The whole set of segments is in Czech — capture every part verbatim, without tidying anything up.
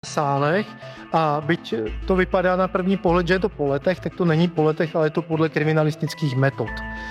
sálech a byť to vypadá na první pohled, že je to po letech, tak to není po letech, ale je to podle kriminalistických metod.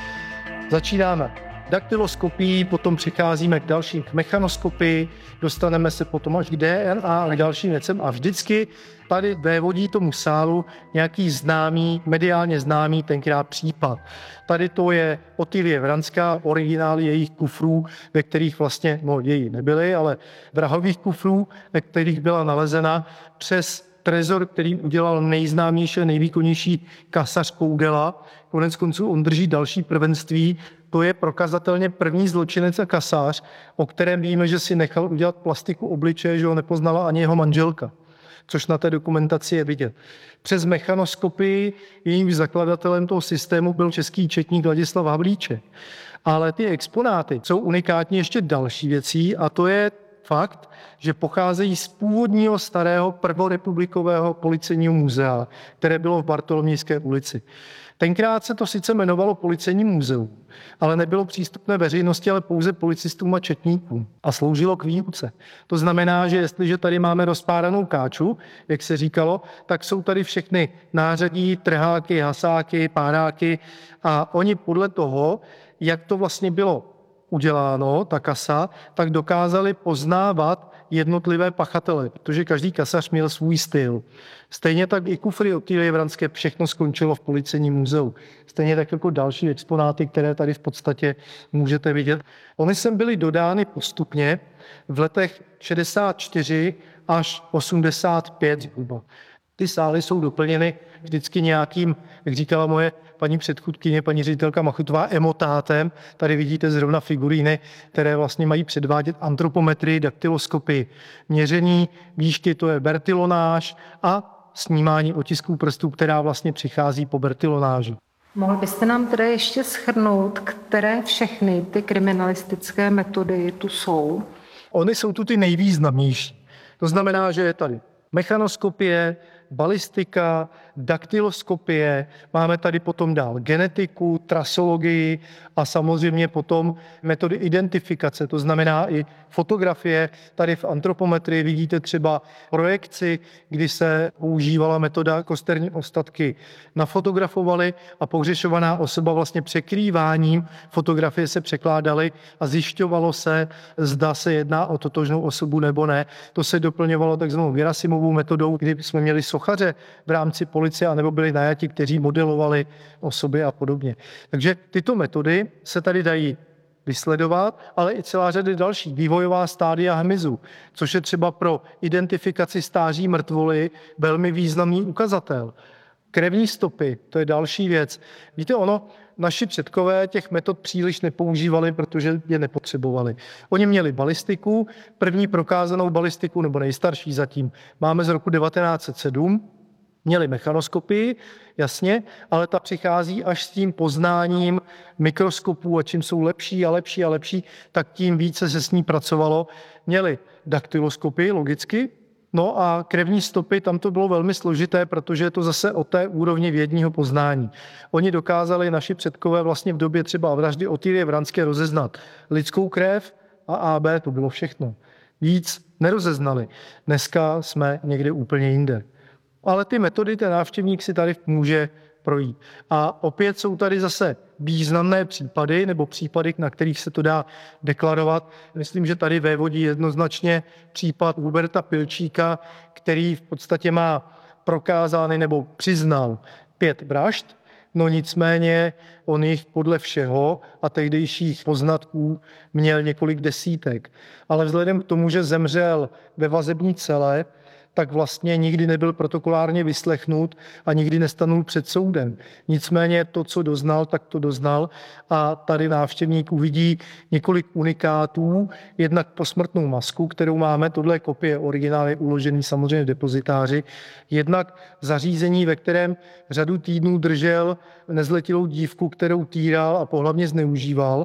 Začínáme daktyloskopií, potom přicházíme k dalším k mechanoskopii, dostaneme se potom až k D N A a k dalším věcem a vždycky tady vévodí tomu sálu nějaký známý, mediálně známý tenkrát případ. Tady to je Otilie Vranská, originály jejich kufrů, ve kterých vlastně, no její nebyly, ale vrahových kufrů, ve kterých byla nalezena přes trezor, který udělal nejznámější, nejvýkonnější kasař Koudela. Konec konců on drží další prvenství. To je prokazatelně první zločinec a kasař, o kterém víme, že si nechal udělat plastiku obličeje, že ho nepoznala ani jeho manželka, což na té dokumentaci je vidět. Přes mechanoskopii jejím zakladatelem toho systému byl český četník Ladislav Havlíček. Ale ty exponáty jsou unikátní ještě další věcí a to je fakt, že pocházejí z původního starého prvorepublikového policejního muzea, které bylo v Bartolomějské ulici. Tenkrát se to sice jmenovalo Policejní muzeum, ale nebylo přístupné veřejnosti, ale pouze policistům a četníkům a sloužilo k výuce. To znamená, že jestliže tady máme rozpáranou káču, jak se říkalo, tak jsou tady všechny nářadí, trháky, hasáky, páráky a oni podle toho, jak to vlastně bylo uděláno, ta kasa, tak dokázali poznávat jednotlivé pachatele, protože každý kasař měl svůj styl. Stejně tak i kufry Otilie Vranské, všechno skončilo v Policejním muzeu. Stejně tak jako další exponáty, které tady v podstatě můžete vidět. Ony sem byly dodány postupně v letech šedesát čtyři až osmdesát pět zhruba. Ty sály jsou doplněny vždycky nějakým, jak říkala moje paní předchůdkyně, paní ředitelka Machutová, emotátem. Tady vidíte zrovna figuríny, které vlastně mají předvádět antropometrii, daktyloskopii. Měření výšky, to je bertylonáž a snímání otisků prstů, která vlastně přichází po bertylonáži. Mohl byste nám tedy ještě shrnout, které všechny ty kriminalistické metody tu jsou? Ony jsou tu ty nejvýznamnější. To znamená, že je tady mechanoskopie, balistika, daktyloskopie, máme tady potom dál genetiku, trasologii a samozřejmě potom metody identifikace, to znamená i fotografie. Tady v antropometrii vidíte třeba projekci, kdy se používala metoda kosterní ostatky nafotografovaly a pohřešovaná osoba vlastně překrýváním fotografie se překládaly a zjišťovalo se, zda se jedná o totožnou osobu nebo ne. To se doplňovalo takzvanou Gerasimovou metodou, kdy jsme měli sochaře v rámci policie, anebo byli najati, kteří modelovali osoby a podobně. Takže tyto metody se tady dají vysledovat, ale i celá řada dalších vývojová stádia hmyzu, což je třeba pro identifikaci stáří mrtvoly velmi významný ukazatel. Krevní stopy, to je další věc. Víte, ono, naši předkové těch metod příliš nepoužívali, protože je nepotřebovali. Oni měli balistiku, první prokázanou balistiku, nebo nejstarší zatím, máme z roku devatenáct set sedm, měli mechanoskopii, jasně, ale ta přichází až s tím poznáním mikroskopů a čím jsou lepší a lepší a lepší, tak tím více se s ní pracovalo. Měli daktyloskopii, logicky, no a krevní stopy, tam to bylo velmi složité, protože je to zase o té úrovni vědního poznání. Oni dokázali, naši předkové vlastně v době třeba vraždy Otilie Vranské rozeznat lidskou krev a A B, to bylo všechno. Víc nerozeznali. Dneska jsme někde úplně jinde. Ale ty metody ten návštěvník si tady může projít. A opět jsou tady zase významné případy, nebo případy, na kterých se to dá deklarovat. Myslím, že tady vévodí jednoznačně případ Huberta Pilčíka, který v podstatě má prokázány nebo přiznal pět vražd, no nicméně on jich podle všeho a tehdejších poznatků měl několik desítek. Ale vzhledem k tomu, že zemřel ve vazební cele, tak vlastně nikdy nebyl protokolárně vyslechnut a nikdy nestanul před soudem. Nicméně to, co doznal, tak to doznal a tady návštěvník uvidí několik unikátů, jednak posmrtnou masku, kterou máme, tohle je kopie, originál je uložený samozřejmě v depozitáři, jednak zařízení, ve kterém řadu týdnů držel nezletilou dívku, kterou týral a pohlavně zneužíval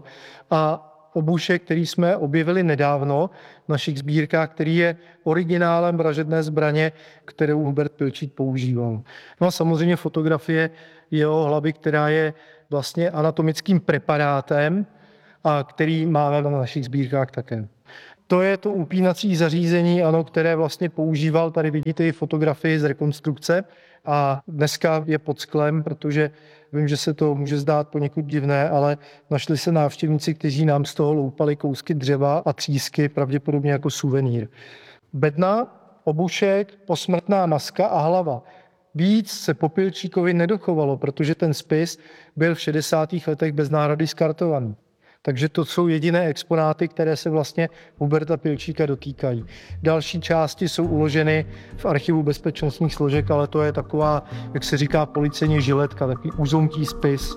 a obušek, který jsme objevili nedávno v našich sbírkách, který je originálem vražedné zbraně, kterou Hubert Pilčík používal. No a samozřejmě fotografie jeho hlavy, která je vlastně anatomickým preparátem a který máme na našich sbírkách také. To je to upínací zařízení, ano, které vlastně používal, tady vidíte i fotografii z rekonstrukce a dneska je pod sklem, protože vím, že se to může zdát poněkud divné, ale našli se návštěvníci, kteří nám z toho loupali kousky dřeva a třísky, pravděpodobně jako suvenýr. Bedna, obušek, posmrtná maska a hlava. Víc se po Pilčíkovi nedochovalo, protože ten spis byl v šedesátých letech bez náhrady skartovaný. Takže to jsou jediné exponáty, které se vlastně Huberta Pilčíka dotýkají. Další části jsou uloženy v archivu bezpečnostních složek, ale to je taková, jak se říká, policejní žiletka, takový úzomký spis.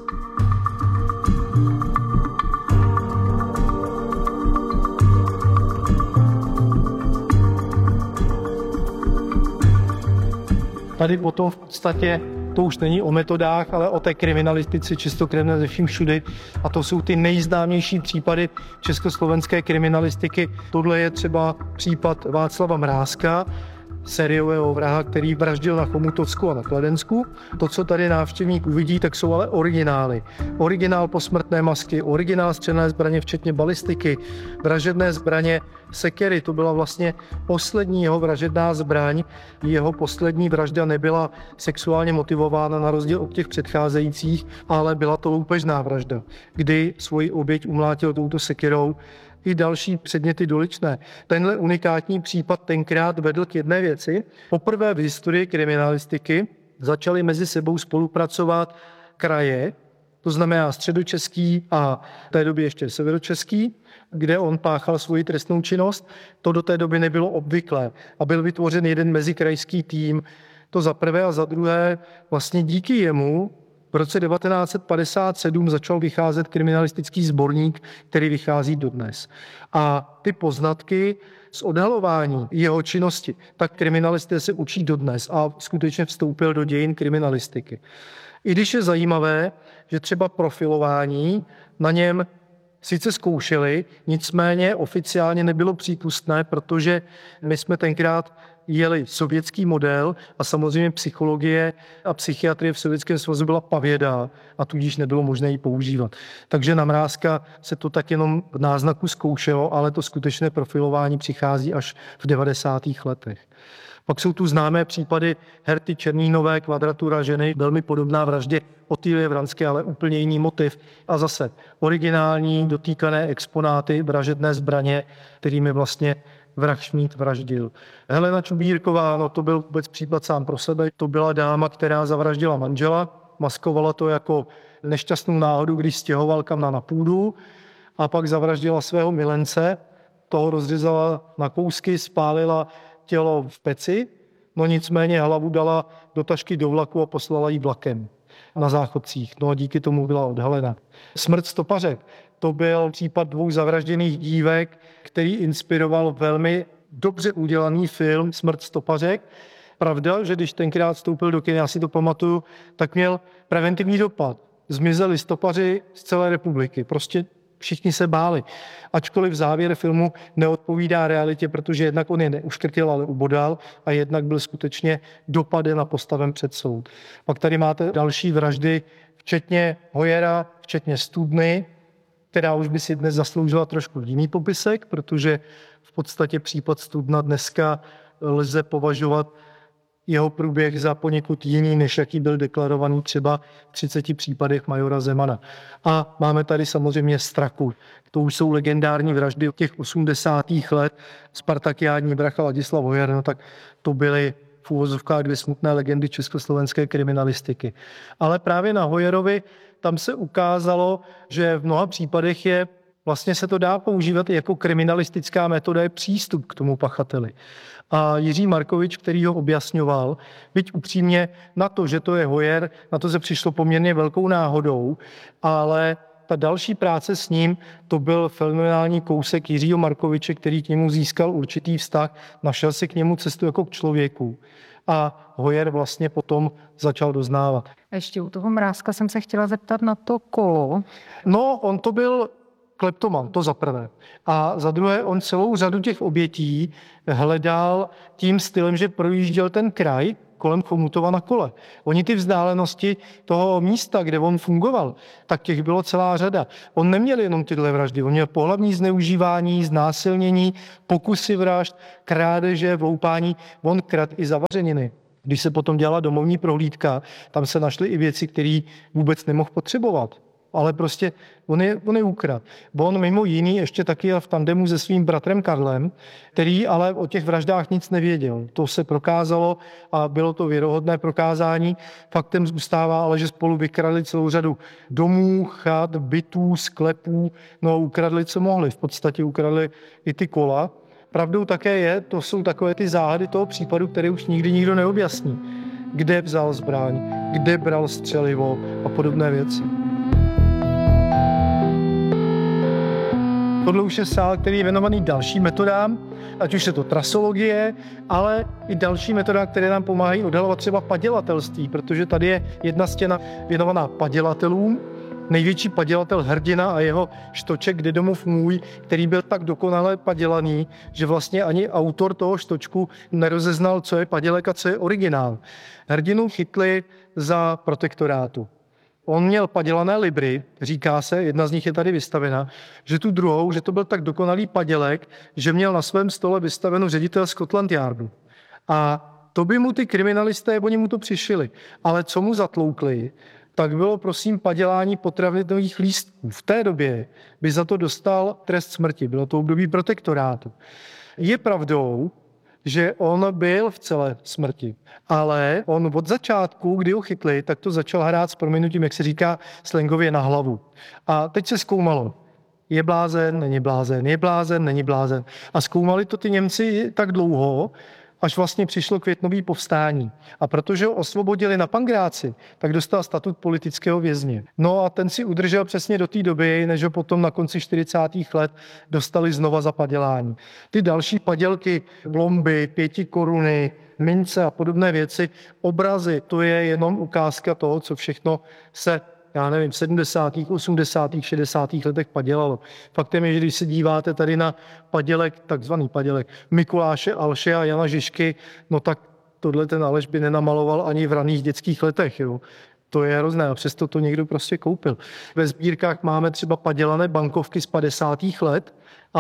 Tady potom v podstatě to už není o metodách, ale o té kriminalistice čistokrevné ze vším všudy. A to jsou ty nejznámější případy československé kriminalistiky. Tohle je třeba případ Václava Mrázka, sériového vraha, který vraždil na Chomutovsku a na Kladensku. To, co tady návštěvník uvidí, tak jsou ale originály. Originál posmrtné masky, originál střelné zbraně, včetně balistiky, vražedné zbraně, sekery. To byla vlastně poslední jeho vražedná zbraň. Jeho poslední vražda nebyla sexuálně motivována na rozdíl od těch předcházejících, ale byla to loupežná vražda, kdy svoji oběť umlátil touto sekerou. I další předměty doličné. Tenhle unikátní případ tenkrát vedl k jedné věci. Poprvé v historii kriminalistiky začaly mezi sebou spolupracovat kraje, to znamená středočeský a v té době ještě severočeský, kde on páchal svoji trestnou činnost. To do té doby nebylo obvyklé a byl vytvořen jeden mezikrajský tým. To za prvé a za druhé vlastně díky jemu v roce devatenáct set padesát sedm začal vycházet kriminalistický sborník, který vychází dodnes. A ty poznatky z odhalování jeho činnosti, tak kriminalisté se učí dodnes a skutečně vstoupil do dějin kriminalistiky. I když je zajímavé, že třeba profilování na něm sice zkoušeli, nicméně oficiálně nebylo přípustné, protože my jsme tenkrát jeli sovětský model a samozřejmě psychologie a psychiatrie v Sovětském svazu byla pavěda a tudíž nebylo možné ji používat. Takže na Mrázka se to tak jenom v náznaku zkoušelo, ale to skutečné profilování přichází až v devadesátých letech. Pak jsou tu známé případy Herty Černínové, Kvadratura ženy, velmi podobná vraždě Otýlie Vranské, ale úplně jiný motiv. A zase originální dotýkané exponáty, vražedné zbraně, kterými vlastně vrah Šmíd vraždil. Helena Čubírková, no to byl vůbec případ sám pro sebe. To byla dáma, která zavraždila manžela, maskovala to jako nešťastnou náhodu, když stěhoval kam na půdu a pak zavraždila svého milence, toho rozřezala na kousky, spálila tělo v peci, no nicméně hlavu dala do tašky do vlaku a poslala ji vlakem na záchodcích. No a díky tomu byla odhalena. Smrt stopařek. To byl případ dvou zavražděných dívek, který inspiroval velmi dobře udělaný film Smrt stopařek. Pravda, že když tenkrát vstoupil do kin, já si to pamatuju, tak měl preventivní dopad. Zmizeli stopaři z celé republiky. Prostě všichni se báli. Ačkoliv závěr filmu neodpovídá realitě, protože jednak on je neuškrtil, ale ubodal a jednak byl skutečně dopaden a postaven před soud. Pak tady máte další vraždy, včetně Hojera, včetně Studny, která už by si dnes zasloužila trošku jiný popisek, protože v podstatě případ Studna dneska lze považovat jeho průběh za poněkud jiný, než jaký byl deklarovaný třeba v třiceti případech majora Zemana. A máme tady samozřejmě Straku. To už jsou legendární vraždy od těch osmdesátých let. Spartakiádní vrah a Ladislav Hojer, no tak to byly v úvozovkách dvě smutné legendy československé kriminalistiky. Ale právě na Hojerovi tam se ukázalo, že v mnoha případech je vlastně se to dá používat jako kriminalistická metoda, je přístup k tomu pachateli. A Jiří Markovič, který ho objasňoval, byť upřímně na to, že to je Hojer, na to se přišlo poměrně velkou náhodou, ale ta další práce s ním, to byl fenomenální kousek Jiřího Markoviče, který k němu získal určitý vztah, našel si k němu cestu jako k člověku. A Hojer vlastně potom začal doznávat. Ještě u toho Mrázka jsem se chtěla zeptat na to kolo. No, on to byl kleptoman, to za prvé. A za druhé, on celou řadu těch obětí hledal tím stylem, že projížděl ten kraj kolem Chomutova na kole. Oni ty vzdálenosti toho místa, kde on fungoval, tak těch bylo celá řada. On neměl jenom tyhle vraždy, on měl pohlavní zneužívání, znásilnění, pokusy vražd, krádeže, vloupání, on krad i zavařeniny. Když se potom dělala domovní prohlídka, tam se našly i věci, které vůbec nemohl potřebovat. Ale prostě on je, on je ukrad. On mimo jiný ještě taky jel v tandemu se svým bratrem Karlem, který ale o těch vraždách nic nevěděl. To se prokázalo a bylo to věrohodné prokázání. Faktem zůstává ale, že spolu vykradli celou řadu domů, chat, bytů, sklepů, no ukradli, co mohli. V podstatě ukradli i ty kola. Pravdou také je, to jsou takové ty záhady toho případu, které už nikdy nikdo neobjasní. Kde vzal zbraň, kde bral střelivo a podobné věci. Tohle už je sál, který je věnovaný dalším metodám, ať už je to trasologie, ale i další metoda, které nám pomáhají odhalovat třeba padělatelství, protože tady je jedna stěna věnovaná padělatelům, největší padělatel Hrdina a jeho štoček Kde domov můj, který byl tak dokonale padělaný, že vlastně ani autor toho štočku nerozeznal, co je padělek a co je originál. Hrdinu chytli za protektorátu. On měl padělané libry, říká se, jedna z nich je tady vystavena, že tu druhou, že to byl tak dokonalý padělek, že měl na svém stole vystavenou ředitel Scotland Yardu. A to by mu ty kriminalisté, oni mu to přišili. Ale co mu zatloukli, tak bylo prosím padělání potravinových lístků. V té době by za to dostal trest smrti. Bylo to období protektorátu. Je pravdou, že on byl v celé smrti, ale on od začátku, kdy ho chytli, tak to začal hrát s prominutím, jak se říká slangově, na hlavu. A teď se zkoumalo, je blázen, není blázen, je blázen, není blázen. A zkoumali to ty Němci tak dlouho, až vlastně přišlo květnové povstání. A protože ho osvobodili na Pangráci, tak dostal statut politického vězně. No a ten si udržel přesně do té doby, než ho potom na konci čtyřicátých let dostali znova za padělání. Ty další padělky, blomby, pěti koruny, mince a podobné věci, obrazy, to je jenom ukázka toho, co všechno se já nevím, v sedmdesátých, osmdesátých, šedesátých letech padělalo. Faktem je, že když se díváte tady na padělek, takzvaný padělek Mikuláše Alše a Jana Žižky, no tak tohle ten Aleš by nenamaloval ani v raných dětských letech. Jo. To je hrozné a přesto to někdo prostě koupil. Ve sbírkách máme třeba padělané bankovky z padesátých let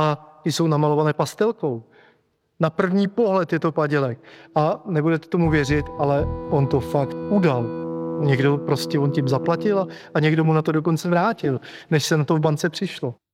a ty jsou namalované pastelkou. Na první pohled je to padělek. A nebudete tomu věřit, ale on to fakt udal. Někdo prostě on tím zaplatil a někdo mu na to dokonce vrátil, než se na to v bance přišlo.